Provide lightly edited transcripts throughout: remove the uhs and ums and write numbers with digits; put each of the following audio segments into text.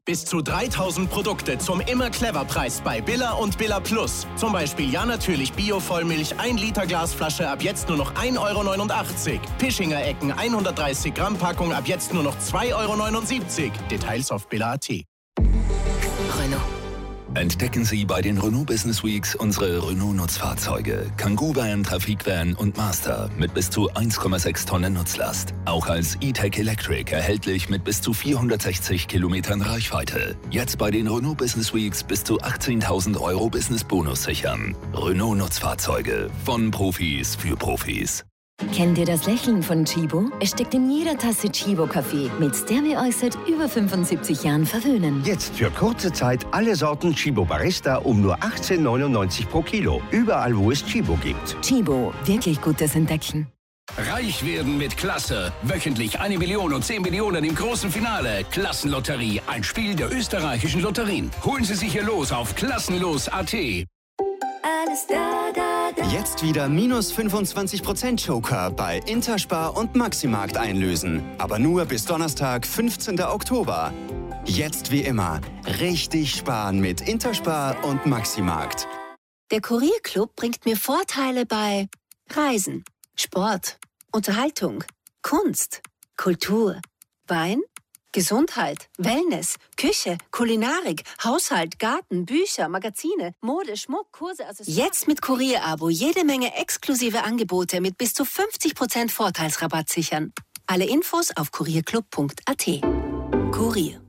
Bis zu 3000 Produkte zum Immer-Clever-Preis bei Billa und Billa Plus. Zum Beispiel Ja natürlich Bio-Vollmilch 1 Liter Glasflasche ab jetzt nur noch 1,89 Euro. Pischinger Ecken 130 Gramm Packung ab jetzt nur noch 2,79 Euro. Details auf billa.at. Renault. Entdecken Sie bei den Renault Business Weeks unsere Renault-Nutzfahrzeuge. Kangoo Van, Trafikvan und Master mit bis zu 1,6 Tonnen Nutzlast. Auch als E-Tech Electric erhältlich mit bis zu 460 Kilometern Reichweite. Jetzt bei den Renault Business Weeks bis zu 18.000 Euro Business-Bonus sichern. Renault-Nutzfahrzeuge von Profis für Profis. Kennt ihr das Lächeln von Chibo? Es steckt in jeder Tasse Chibo-Kaffee, mit der wir euch seit über 75 Jahren verwöhnen. Jetzt für kurze Zeit alle Sorten Chibo Barista um nur 18,99 pro Kilo. Überall, wo es Chibo gibt. Chibo, wirklich gutes Entdecken. Reich werden mit Klasse. Wöchentlich 1 Million und 10 Millionen im großen Finale. Klassenlotterie, ein Spiel der österreichischen Lotterien. Holen Sie sich hier los auf klassenlos.at. Alles da, da, da. Jetzt wieder minus 25% Joker bei Interspar und Maximarkt einlösen. Aber nur bis Donnerstag, 15. Oktober. Jetzt wie immer, richtig sparen mit Interspar und Maximarkt. Der Kurierclub bringt mir Vorteile bei Reisen, Sport, Unterhaltung, Kunst, Kultur, Wein, Gesundheit, Wellness, Küche, Kulinarik, Haushalt, Garten, Bücher, Magazine, Mode, Schmuck, Kurse, Accessoires. Jetzt mit Kurier-Abo jede Menge exklusive Angebote mit bis zu 50% Vorteilsrabatt sichern. Alle Infos auf kurierclub.at. Kurier.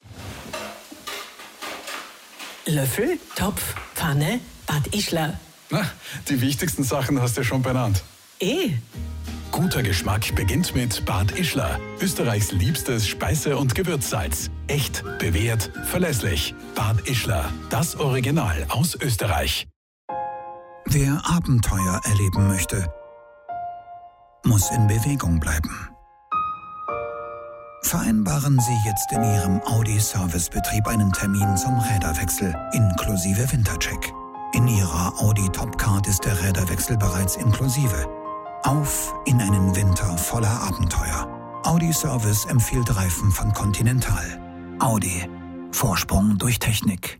Löffel, Topf, Pfanne, Bad Ischler. Na, die wichtigsten Sachen hast du schon benannt. Guter Geschmack beginnt mit Bad Ischler. Österreichs liebstes Speise- und Gewürzsalz. Echt, bewährt, verlässlich. Bad Ischler, das Original aus Österreich. Wer Abenteuer erleben möchte, muss in Bewegung bleiben. Vereinbaren Sie jetzt in Ihrem Audi-Servicebetrieb einen Termin zum Räderwechsel inklusive Wintercheck. In Ihrer Audi Topcard ist der Räderwechsel bereits inklusive. Auf in einen Winter voller Abenteuer. Audi Service empfiehlt Reifen von Continental. Audi. Vorsprung durch Technik.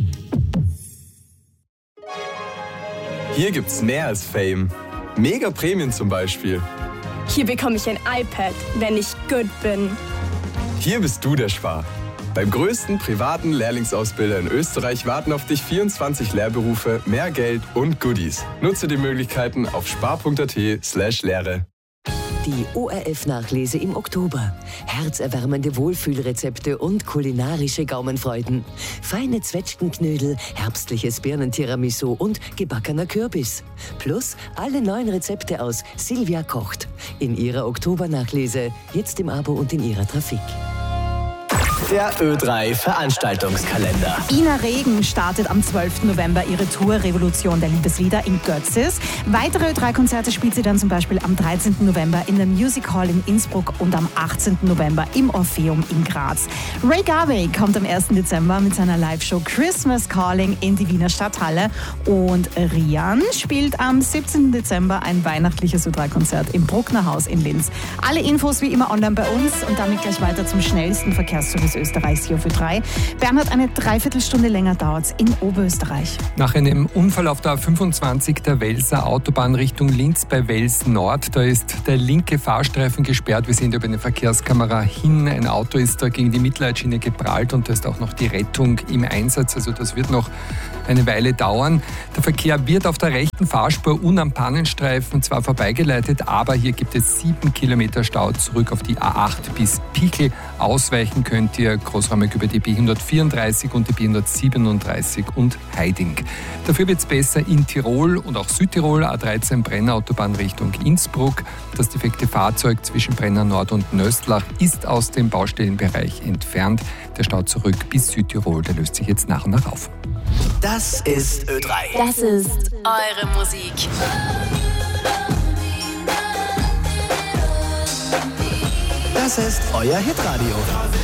Hier gibt's mehr als Fame. Mega Prämien zum Beispiel. Hier bekomme ich ein iPad, wenn ich gut bin. Hier bist du der Spar. Beim größten privaten Lehrlingsausbilder in Österreich warten auf dich 24 Lehrberufe, mehr Geld und Goodies. Nutze die Möglichkeiten auf spar.at/Lehre. Die ORF-Nachlese im Oktober. Herzerwärmende Wohlfühlrezepte und kulinarische Gaumenfreuden. Feine Zwetschgenknödel, herbstliches Birnentiramisu und gebackener Kürbis. Plus alle neuen Rezepte aus Silvia kocht. In ihrer Oktobernachlese, jetzt im Abo und in ihrer Trafik. Der Ö3-Veranstaltungskalender. Ina Regen startet am 12. November ihre Tour Revolution der Liebeslieder in Götzis. Weitere Ö3-Konzerte spielt sie dann zum Beispiel am 13. November in der Music Hall in Innsbruck und am 18. November im Orpheum in Graz. Ray Garvey kommt am 1. Dezember mit seiner Live-Show Christmas Calling in die Wiener Stadthalle. Und Rian spielt am 17. Dezember ein weihnachtliches Ö3-Konzert im Brucknerhaus in Linz. Alle Infos wie immer online bei uns und damit gleich weiter zum schnellsten Verkehrsservice Österreichs hier auf Ö3. Bernhard, eine Dreiviertelstunde länger dauert es in Oberösterreich. Nach einem Unfall auf der A25 der Welser Autobahn Richtung Linz bei Wels Nord, da ist der linke Fahrstreifen gesperrt. Wir sehen da über eine Verkehrskamera hin. Ein Auto ist da gegen die Mittelleitschiene geprallt und da ist auch noch die Rettung im Einsatz. Also das wird noch eine Weile dauern. Der Verkehr wird auf der rechten Fahrspur und am Pannenstreifen zwar vorbeigeleitet, aber hier gibt es 7 Kilometer Stau zurück auf die A8 bis Pichl. Ausweichen könnt ihr großräumig über die B134 und die B137 und Heiding. Dafür wird es besser in Tirol und auch Südtirol, A13 Brenner-Autobahn Richtung Innsbruck. Das defekte Fahrzeug zwischen Brenner Nord und Nöstlach ist aus dem Baustellenbereich entfernt. Der Stau zurück bis Südtirol, der löst sich jetzt nach und nach auf. Das ist Ö3. Das ist eure Musik. Das ist euer Hitradio.